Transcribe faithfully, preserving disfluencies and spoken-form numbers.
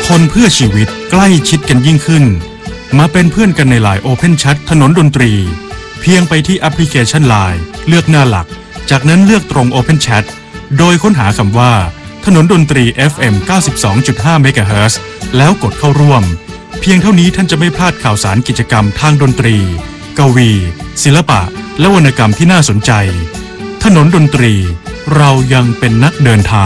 ทนเพื่อชีวิตใกล้ชิดกันยิ่งขึ้นมาเป็นเพื่อนกันในไลน์ Open Chat ถนนดนตรีเพียงไปที่แอปพลิเคชัน ไลน์ เลือกหน้าหลักจากนั้นเลือกตรง Open Chat โดยค้นหาคำว่าถนนดนตรี เอฟ เอ็ม เก้าสิบสองจุดห้า เมกะเฮิรตซ์แล้วกดเข้าร่วมเพียงเท่านี้ท่านจะไม่พลาดข่าวสารกิจกรรมทางดนตรีกวีศิลปะและวรรณกรรมที่น่าสนใจถนนดนตรีเรายังเป็นนักเดินทาง